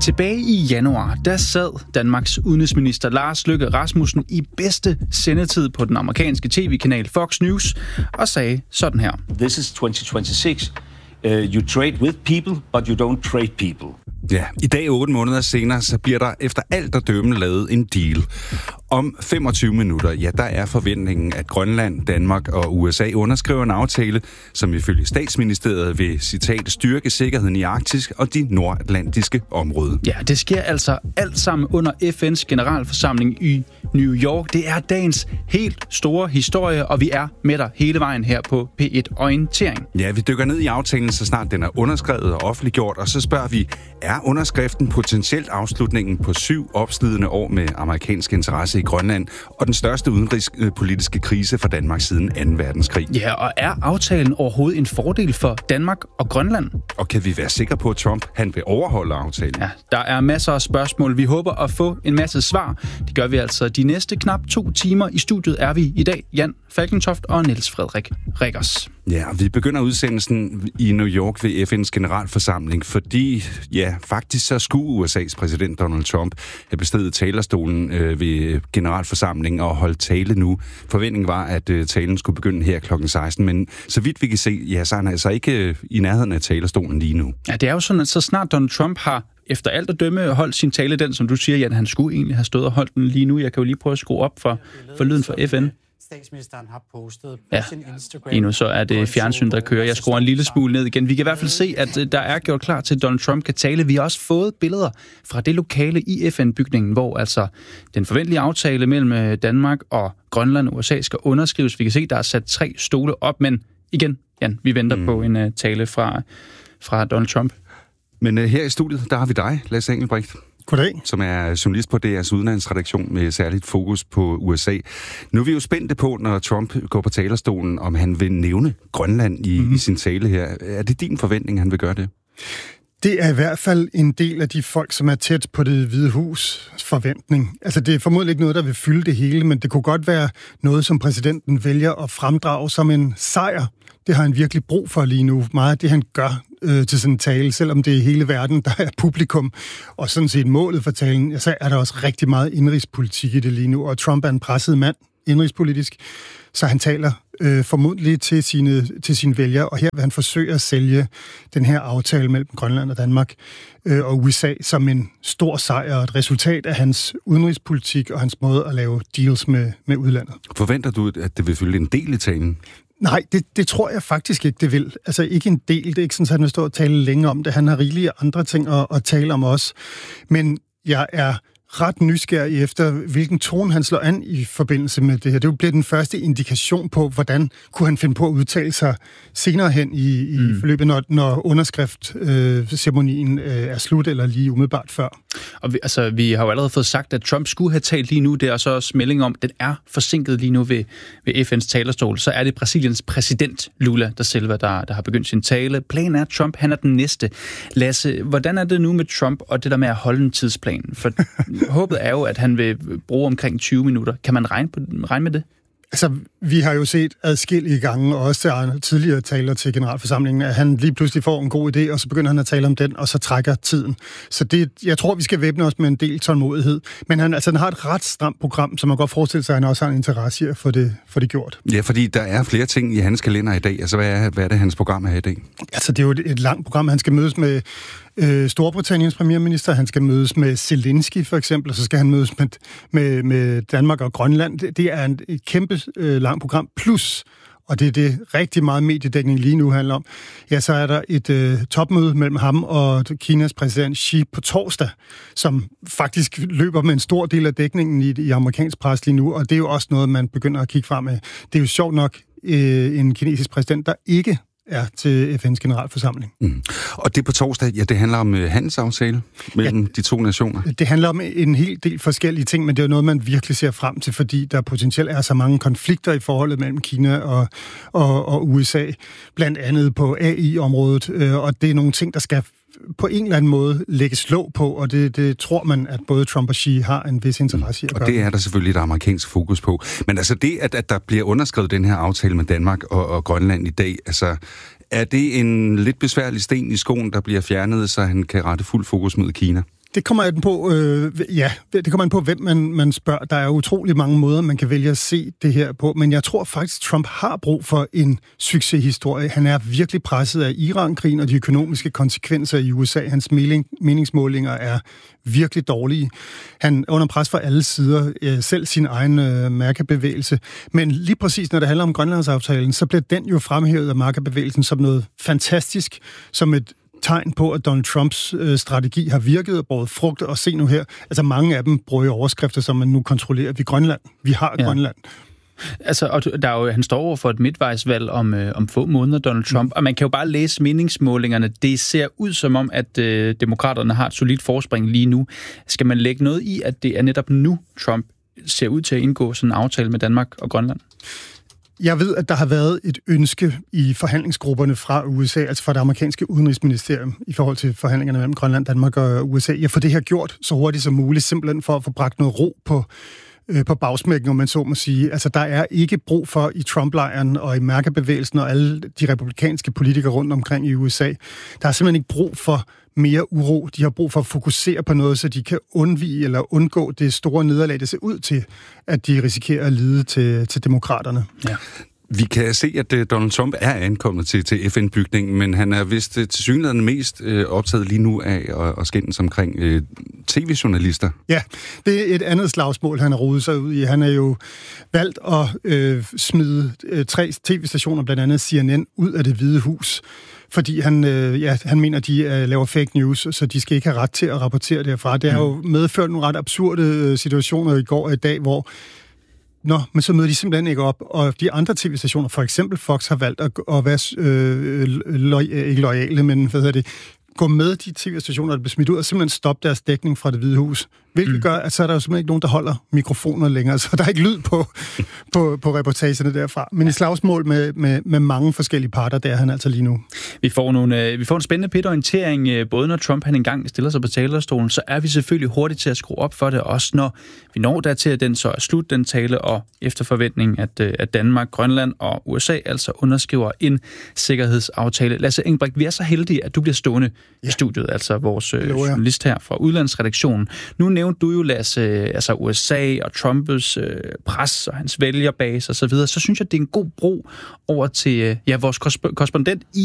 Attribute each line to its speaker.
Speaker 1: Tilbage i januar, der sad Danmarks udenrigsminister Lars Løkke Rasmussen i bedste sendetid på den amerikanske tv-kanal Fox News og sagde sådan her.
Speaker 2: This is 2026. You trade with people, but you don't trade people.
Speaker 3: Ja, i dag 8 måneder senere, så bliver der efter alt at dømme lavet en deal. Om 25 minutter, ja, der er forventningen, at Grønland, Danmark og USA underskriver en aftale, som ifølge statsministeriet vil, citat, styrke sikkerheden i Arktis og de nordatlantiske områder.
Speaker 1: Ja, det sker altså alt sammen under FN's generalforsamling i New York. Det er dagens helt store historie, og vi er med dig hele vejen her på P1 Orientering.
Speaker 3: Ja, vi dykker ned i aftalen, så snart den er underskrevet og offentliggjort, og så spørger vi, er underskriften potentielt afslutningen på 7 opslidende år med amerikansk interesse i Grønland og den største udenrigspolitiske krise for Danmark siden 2. verdenskrig?
Speaker 1: Ja, og er aftalen overhovedet en fordel for Danmark og Grønland?
Speaker 3: Og kan vi være sikre på, at Trump han vil overholde aftalen?
Speaker 1: Ja, der er masser af spørgsmål. Vi håber at få en masse svar. Det gør vi altså de næste knap 2 timer. I studiet er vi i dag Jan Falkentoft og Niels Frederik Riggers.
Speaker 3: Ja, vi begynder udsendelsen i New York ved FN's generalforsamling, fordi ja, faktisk så skulle USA's præsident Donald Trump have bestedet talerstolen ved generalforsamlingen og holdt tale nu. Forventningen var, at talen skulle begynde her kl. 16, men så vidt vi kan se, ja, så er han altså ikke i nærheden af talerstolen lige nu. Ja,
Speaker 1: det er jo sådan, at så snart Donald Trump har efter alt at dømme holdt sin tale, den som du siger, Jan, han skulle egentlig have stået og holdt den lige nu. Jeg kan jo lige prøve at skrue op for lyden fra FN.
Speaker 4: Statsministeren har postet
Speaker 1: på sin Instagram. Lige nu så er det fjernsyn, der kører. Jeg skruer en lille smule ned igen. Vi kan i hvert fald se, at der er gjort klar til, at Donald Trump kan tale. Vi har også fået billeder fra det lokale i FN-bygningen, hvor altså den forventelige aftale mellem Danmark og Grønland og USA skal underskrives. Vi kan se, at der er sat 3 stole op, men igen, Jan, vi venter på en tale fra Donald Trump.
Speaker 3: Men her i studiet, der har vi dig, Lasse Engelbrecht.
Speaker 5: Goddag.
Speaker 3: Som er journalist på DR's udenlandsredaktion med særligt fokus på USA. Nu er vi jo spændte på, når Trump går på talerstolen, om han vil nævne Grønland i sin tale her. Er det din forventning, han vil gøre det?
Speaker 5: Det er i hvert fald en del af de folk, som er tæt på Det Hvide Hus' forventning. Altså, det er formodentlig ikke noget, der vil fylde det hele, men det kunne godt være noget, som præsidenten vælger at fremdrage som en sejr. Det har han virkelig brug for lige nu. Meget af det, han gør til sådan en tale, selvom det er hele verden, der er publikum. Og sådan set målet for talen, ja, så er der også rigtig meget indrigspolitik i det lige nu. Og Trump er en presset mand, indrigspolitisk, så han taler formodentlig til sine vælgere, og her vil han forsøge at sælge den her aftale mellem Grønland og Danmark og USA som en stor sejr og et resultat af hans udenrigspolitik og hans måde at lave deals med udlandet.
Speaker 3: Forventer du, at det vil fylde en del i talen?
Speaker 5: Nej, det tror jeg faktisk ikke, det vil. Altså ikke en del. Det er ikke sådan, at han vil stå og tale længe om det. Han har rigelige andre ting at tale om også. Men jeg er ret nysgerrig efter, hvilken tone han slår an i forbindelse med det her. Det bliver den første indikation på, hvordan kunne han finde på at udtale sig senere hen i forløbet, når underskriftceremonien er slut, eller lige umiddelbart før.
Speaker 1: Og vi har jo allerede fået sagt, at Trump skulle have talt lige nu. Det er så også melding om, at den er forsinket lige nu ved FN's talerstol. Så er det Brasiliens præsident Lula da Silva, der har begyndt sin tale. Planen er, at Trump han er den næste. Lasse, hvordan er det nu med Trump og det der med at holde en tidsplan? For håbet er jo, at han vil bruge omkring 20 minutter. Kan man regne med det?
Speaker 5: Altså, vi har jo set adskillige gange, og også tidligere taler til generalforsamlingen, at han lige pludselig får en god idé, og så begynder han at tale om den, og så trækker tiden. Så jeg tror, vi skal væbne os med en del tålmodighed. Men han har et ret stramt program, så man kan godt forestille sig, at han også har en interesse i at få det gjort.
Speaker 3: Ja, fordi der er flere ting i hans kalender i dag. Altså, hvad er det, hans program er i dag?
Speaker 5: Altså, det er jo et langt program. Han skal mødes med Storbritanniens premierminister, han skal mødes med Zelensky for eksempel, og så skal han mødes med Danmark og Grønland. Det er et kæmpe langt program, plus, og det er det rigtig meget mediedækning lige nu handler om, ja, så er der et topmøde mellem ham og Kinas præsident Xi på torsdag, som faktisk løber med en stor del af dækningen i amerikansk pres lige nu, og det er jo også noget, man begynder at kigge frem med. Det er jo sjovt nok en kinesisk præsident, der ikke er til FN's generalforsamling.
Speaker 3: Og det på torsdag, ja, det handler om handelsaftale mellem de to nationer?
Speaker 5: Det handler om en hel del forskellige ting, men det er jo noget, man virkelig ser frem til, fordi der potentielt er så mange konflikter i forholdet mellem Kina og USA, blandt andet på AI-området, og det er nogle ting, der skal på en eller anden måde lægges låg på, og det tror man, at både Trump og Xi har en vis interesse i at gøre.
Speaker 3: Og det er der selvfølgelig et amerikansk fokus på. Men altså det, at der bliver underskrevet den her aftale med Danmark og Grønland i dag, altså er det en lidt besværlig sten i skoen, der bliver fjernet, så han kan rette fuld fokus mod Kina?
Speaker 5: Det kommer an på, det kommer an på, hvem man spørger. Der er utrolig mange måder, man kan vælge at se det her på, men jeg tror faktisk, Trump har brug for en succeshistorie. Han er virkelig presset af Iran-krigen og de økonomiske konsekvenser i USA. Hans meningsmålinger er virkelig dårlige. Han er under pres fra alle sider, selv sin egen MAGA-bevægelse. Men lige præcis, når det handler om Grønlandsaftalen, så bliver den jo fremhævet af MAGA-bevægelsen som noget fantastisk, som et tegn på, at Donald Trumps strategi har virket og båret frugt, og se nu her, altså mange af dem bruger overskrifter, som man nu kontrollerer. Vi Grønland. Vi har Grønland.
Speaker 1: Altså, og han står over for et midtvejsvalg om få måneder, Donald Trump, og man kan jo bare læse meningsmålingerne. Det ser ud som om, at demokraterne har et solidt forspring lige nu. Skal man lægge noget i, at det er netop nu, Trump ser ud til at indgå sådan en aftale med Danmark og Grønland?
Speaker 5: Jeg ved, at der har været et ønske i forhandlingsgrupperne fra USA, altså fra det amerikanske udenrigsministerium, i forhold til forhandlingerne mellem Grønland, Danmark og USA. Jeg får det her gjort så hurtigt som muligt, simpelthen for at få bragt noget ro på bagsmækken, om man så må sige. Altså, der er ikke brug for i Trump-lejren og i MAGA-bevægelsen og alle de republikanske politikere rundt omkring i USA. Der er simpelthen ikke brug for mere uro. De har brug for at fokusere på noget, så de kan undvige eller undgå det store nederlag, det ser ud til, at de risikerer at lide til demokraterne. Ja.
Speaker 3: Vi kan se, at Donald Trump er ankommet til FN-bygningen, men han er vist tilsyneladende mest optaget lige nu af at skændes omkring tv-journalister. Ja,
Speaker 5: det er et andet slagsmål, han har rodet sig ud i. Han er jo valgt at smide 3 tv-stationer, blandt andet CNN, ud af Det Hvide Hus, fordi han mener, at de laver fake news, så de skal ikke have ret til at rapportere derfra. Det har jo medført nogle ret absurde situationer i går og i dag, hvor men så møder de simpelthen ikke op, og de andre tv-stationer, for eksempel Fox, har valgt at være ikke loyale, men gå med de tv-stationer, der bliver smidt ud, og simpelthen stoppe deres dækning fra Det Hvide Hus. Hvilket gør, at så er der jo simpelthen ikke nogen, der holder mikrofoner længere, så der er ikke lyd på reportagerne derfra. Men i slagsmål med mange forskellige parter, der er han altså lige nu.
Speaker 1: Vi får en spændende pit-orientering, både når Trump han engang stiller sig på talerstolen, så er vi selvfølgelig hurtigt til at skrue op for det, også når vi når dertil, at den så er slut, den tale, og efter forventning, at Danmark, Grønland og USA altså underskriver en sikkerhedsaftale. Lasse Engelbrecht, vi er så heldige, at du bliver stående i studiet, altså vores journalist her fra udlandsredaktionen. Nu nævnte du jo, Lasse, altså USA og Trumps pres og hans vælgerbase og så videre, så synes jeg, det er en god bro over til vores korrespondent i